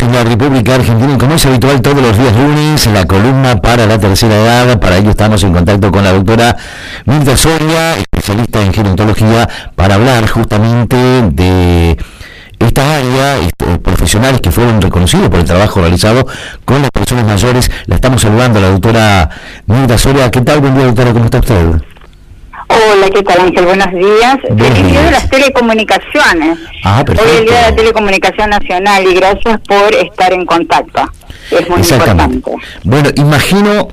en la República Argentina y como es habitual todos los días lunes, la columna para la tercera edad. Para ello estamos en contacto con la doctora Mirta Soria, especialista en gerontología, para hablar justamente de esta área, profesionales que fueron reconocidos por el trabajo realizado con las personas mayores. La estamos saludando a la doctora Mirta Soria. ¿Qué tal? Buen día, doctora, ¿cómo está usted? Hola, ¿qué tal, Ángel? Buenos días. Feliz día de las telecomunicaciones. Perfecto. Hoy es el Día de la Telecomunicación Nacional y gracias por estar en contacto. Es muy importante. Bueno, imagino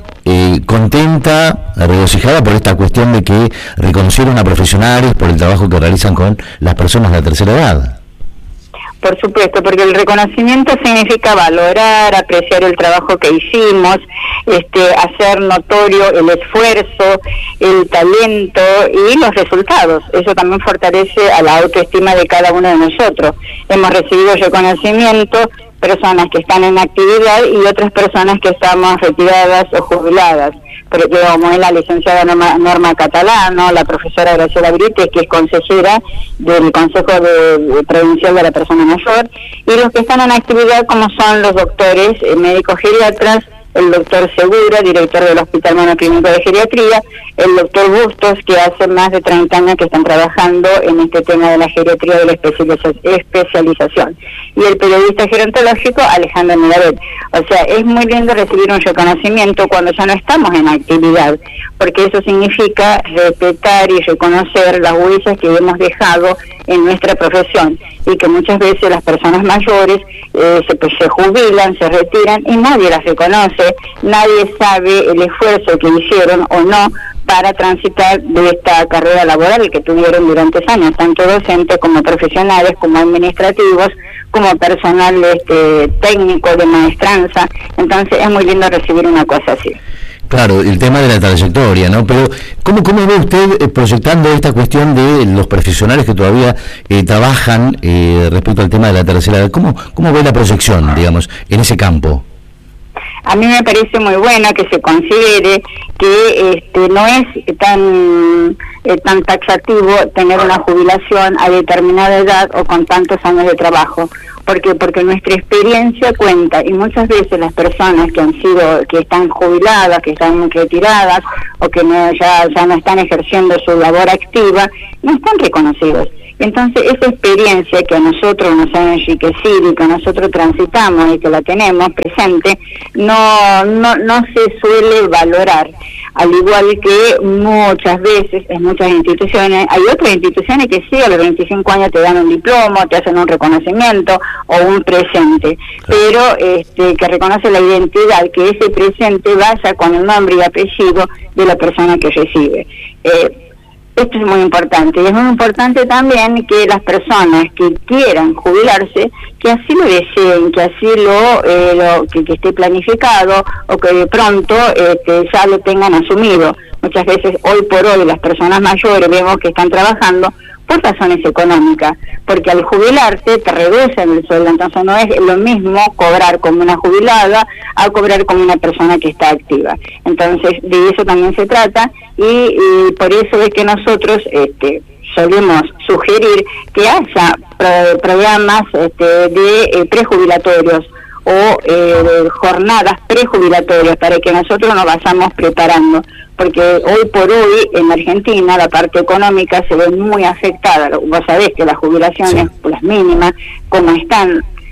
contenta, regocijada por esta cuestión de que reconocieron a profesionales por el trabajo que realizan con las personas de la tercera edad. Por supuesto, porque el reconocimiento significa valorar, apreciar el trabajo que hicimos, hacer notorio el esfuerzo, el talento y los resultados. Eso también fortalece a la autoestima de cada uno de nosotros. Hemos recibido reconocimiento, personas que están en actividad y otras personas que estamos retiradas o jubiladas. Pero como es la licenciada Norma Catalano, la profesora Graciela Brites, que es consejera del Consejo de Prevención de la Persona Mayor, y los que están en actividad como son los doctores, médicos geriatras, el doctor Segura, director del Hospital Monoclínico de Geriatría, el doctor Bustos, que hace más de 30 años que están trabajando en este tema de la geriatría de la especialización, y el periodista gerontológico Alejandro Mirabet. O sea, es muy lindo recibir un reconocimiento cuando ya no estamos en actividad, porque eso significa respetar y reconocer las huellas que hemos dejado en nuestra profesión, y que muchas veces las personas mayores se jubilan, se retiran y nadie las reconoce, nadie sabe el esfuerzo que hicieron o no para transitar de esta carrera laboral que tuvieron durante años, tanto docentes como profesionales, como administrativos, como personal técnico de maestranza. Entonces es muy lindo recibir una cosa así. Claro, el tema de la trayectoria, ¿no? Pero, ¿cómo ve usted proyectando esta cuestión de los profesionales que todavía trabajan respecto al tema de la tercera edad? ¿Cómo ve la proyección, digamos, en ese campo? A mí me parece muy bueno que se considere que no es tan taxativo tener una jubilación a determinada edad o con tantos años de trabajo. Porque nuestra experiencia cuenta, y muchas veces las personas que están jubiladas, que están retiradas o que ya no están ejerciendo su labor activa, no están reconocidos. Entonces esa experiencia que a nosotros nos ha enriquecido y que nosotros transitamos y que la tenemos presente, no se suele valorar. Al igual que muchas veces en muchas instituciones, hay otras instituciones que sí, a los 25 años te dan un diploma, te hacen un reconocimiento o un presente, pero que reconoce la identidad, que ese presente vaya con el nombre y apellido de la persona que recibe. Esto es muy importante, y es muy importante también que las personas que quieran jubilarse, que así lo deseen, que así que esté planificado, o que de pronto ya lo tengan asumido. Muchas veces, hoy por hoy, las personas mayores vemos que están trabajando por razones económicas, porque al jubilarte te reducen el sueldo, entonces no es lo mismo cobrar como una jubilada a cobrar como una persona que está activa. Entonces de eso también se trata, y por eso es que nosotros solemos sugerir que haya programas de prejubilatorios o jornadas prejubilatorias para que nosotros nos vayamos preparando, porque hoy por hoy en Argentina la parte económica se ve muy afectada. Vos sabés que las jubilaciones, las mínimas, cómo está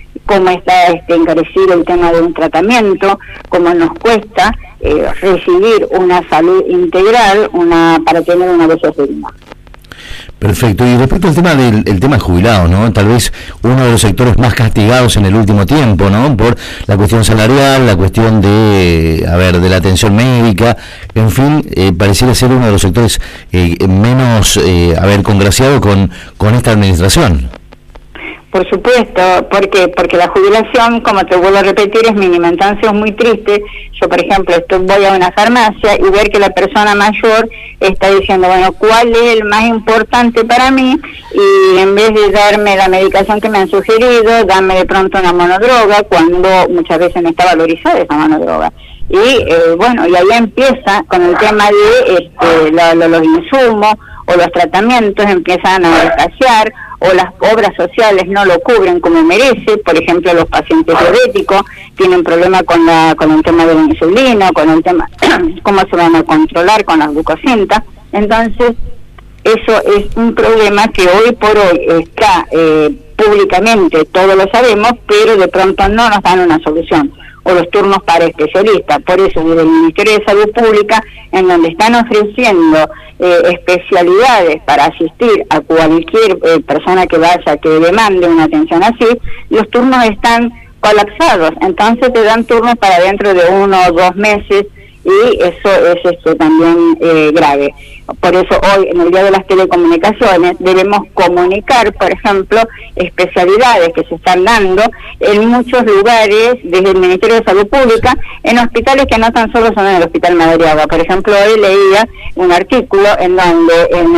encarecido el tema de un tratamiento, cómo nos cuesta recibir una salud integral para tener una vejez digna. Perfecto. Y respecto al tema del tema jubilado, ¿no? Tal vez uno de los sectores más castigados en el último tiempo, ¿no? Por la cuestión salarial, la cuestión de la atención médica, en fin, pareciera ser uno de los sectores menos, congraciado con esta administración. Por supuesto, porque la jubilación, como te vuelvo a repetir, es mínima. Entonces es muy triste. Yo, por ejemplo, voy a una farmacia y ver que la persona mayor está diciendo, bueno, ¿cuál es el más importante para mí? Y en vez de darme la medicación que me han sugerido, dame de pronto una monodroga, cuando muchas veces no está valorizada esa monodroga. Y y ahí empieza con el tema de los insumos o los tratamientos, empiezan a escasear, o las obras sociales no lo cubren como merece. Por ejemplo, los pacientes diabéticos tienen problema con el tema de la insulina, con el tema cómo se van a controlar con las glucosintas. Entonces, eso es un problema que hoy por hoy está públicamente, todos lo sabemos, pero de pronto no nos dan una solución, o los turnos para especialistas. Por eso desde el Ministerio de Salud Pública, en donde están ofreciendo especialidades para asistir a cualquier persona que vaya, que demande una atención así, los turnos están colapsados. Entonces te dan turnos para dentro de 1 o 2 meses, y eso es también grave. Por eso hoy, en el Día de las Telecomunicaciones, debemos comunicar, por ejemplo, especialidades que se están dando en muchos lugares desde el Ministerio de Salud Pública, en hospitales que no tan solo son en el Hospital Madariaga. Por ejemplo, hoy leía un artículo en donde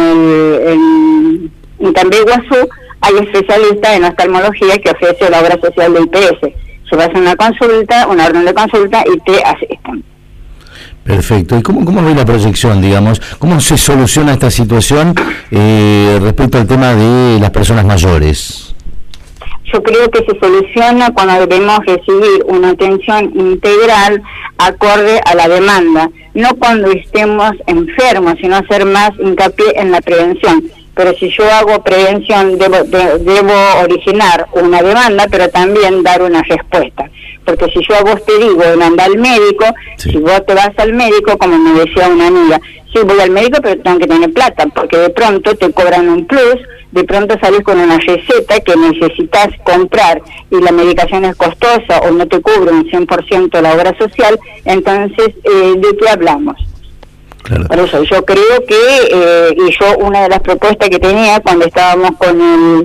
en Tambeiguazú hay especialistas en oftalmología que ofrece la obra social del IPS. Se va a hacer una consulta, una orden de consulta, y te asisten. Perfecto. ¿Y cómo ve la proyección, digamos? ¿Cómo se soluciona esta situación respecto al tema de las personas mayores? Yo creo que se soluciona cuando debemos recibir una atención integral acorde a la demanda, no cuando estemos enfermos, sino hacer más hincapié en la prevención. Pero si yo hago prevención, debo originar una demanda, pero también dar una respuesta. Porque si yo a vos te digo, anda al médico, sí. Si vos te vas al médico, como me decía una amiga, sí, voy al médico, pero tengo que tener plata, porque de pronto te cobran un plus, de pronto salís con una receta que necesitas comprar y la medicación es costosa o no te cubre un 100% la obra social. Entonces, ¿de qué hablamos? Claro. Por eso yo creo que, y yo una de las propuestas que tenía cuando estábamos con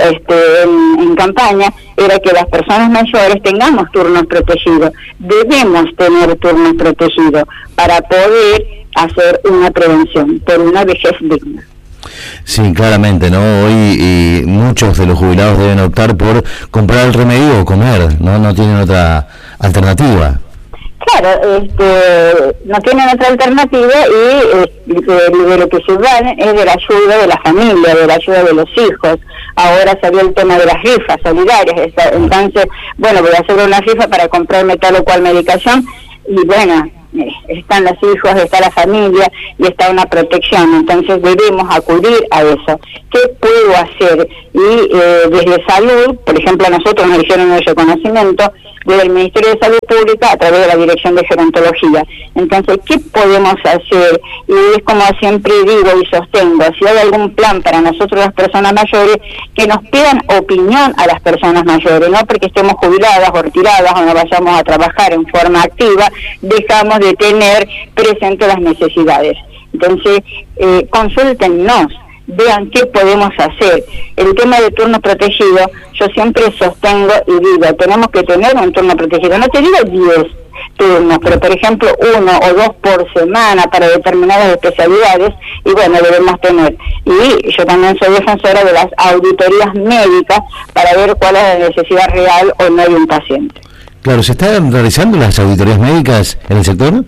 en campaña, era que las personas mayores tengamos turnos protegidos. Debemos tener turnos protegidos para poder hacer una prevención por una vejez digna. Sí, claramente, ¿no? Hoy muchos de los jubilados deben optar por comprar el remedio o comer, no tienen otra alternativa. Claro, no tienen otra alternativa, y de lo que se dan es de la ayuda de la familia, de la ayuda de los hijos. Ahora salió el tema de las rifas solidarias, entonces, bueno, voy a hacer una rifa para comprarme tal o cual medicación, y bueno, están los hijos, está la familia y está una protección. Entonces debemos acudir a eso. ¿Qué puedo hacer? Y desde salud, por ejemplo, a nosotros nos hicieron el reconocimiento desde el Ministerio de Salud Pública a través de la Dirección de Gerontología. Entonces, ¿qué podemos hacer? Y es como siempre digo y sostengo, si hay algún plan para nosotros las personas mayores, que nos pidan opinión a las personas mayores, no porque estemos jubiladas o retiradas o no vayamos a trabajar en forma activa, dejamos de tener presentes las necesidades. Entonces, consúltennos, vean qué podemos hacer. El tema de turno protegido, yo siempre sostengo y digo, tenemos que tener un turno protegido. No te digo 10 turnos, pero por ejemplo 1 o 2 por semana para determinadas especialidades, y bueno, debemos tener. Y yo también soy defensora de las auditorías médicas para ver cuál es la necesidad real o no de un paciente. Claro, ¿se están realizando las auditorías médicas en el sector?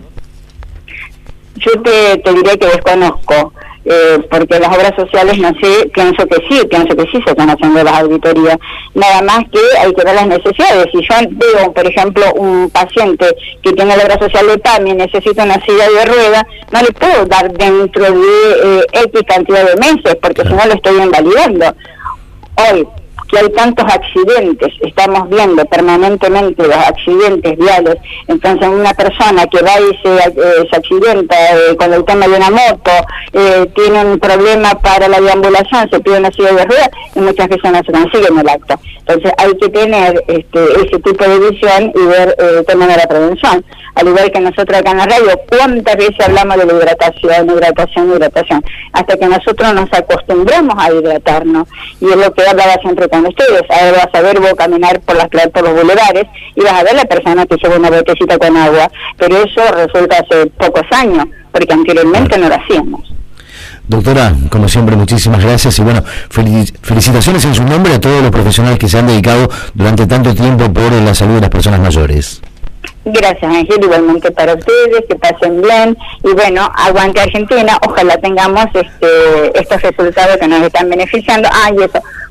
Yo te diría que desconozco, porque las obras sociales no sé, pienso que sí se están haciendo las auditorías, nada más que hay que ver las necesidades. Si yo veo, por ejemplo, un paciente que tiene la obra social de PAMI y necesita una silla de ruedas, no le puedo dar dentro de X cantidad de meses, porque si no lo estoy invalidando. Hoy, que hay tantos accidentes, estamos viendo permanentemente los accidentes viales, entonces una persona que va y se accidenta con el tema de una moto, tiene un problema para la deambulación, se pide una silla de ruedas y muchas veces no se consigue en el acto. Entonces hay que tener ese tipo de visión y ver el tema de la prevención. Al igual que nosotros acá en la radio, ¿cuántas veces hablamos de la hidratación? Hasta que nosotros nos acostumbramos a hidratarnos, y es lo que hablaba siempre con ustedes. Ahora vas a ver, vos caminar por los bulevares y vas a ver la persona que lleva una botellita con agua, pero eso resulta hace pocos años, porque anteriormente no lo hacíamos. Doctora, como siempre, muchísimas gracias, y bueno, felicitaciones en su nombre a todos los profesionales que se han dedicado durante tanto tiempo por la salud de las personas mayores. Gracias, Ángel, igualmente para ustedes, que pasen bien, y bueno, aguante Argentina, ojalá tengamos estos resultados que nos están beneficiando. Y eso,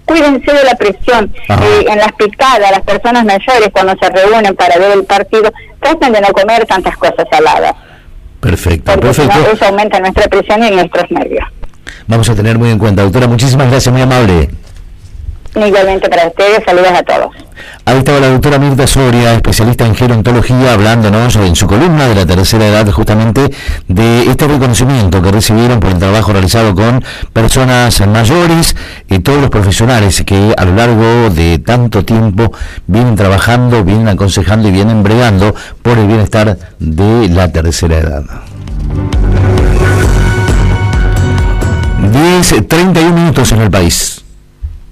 cuídense de la presión. En las picadas, las personas mayores cuando se reúnen para ver el partido, traten de no comer tantas cosas saladas. Perfecto, porque perfecto. Si no, eso aumenta nuestra presión y nuestros nervios. Vamos a tener muy en cuenta. Doctora, muchísimas gracias, muy amable. Igualmente para ustedes, saludos a todos. Ahí estaba la doctora Mirta Soria, especialista en gerontología, hablándonos en su columna de la tercera edad, justamente de este reconocimiento que recibieron por el trabajo realizado con personas mayores y todos los profesionales que a lo largo de tanto tiempo vienen trabajando, vienen aconsejando y vienen bregando por el bienestar de la tercera edad. 10:31 en el país.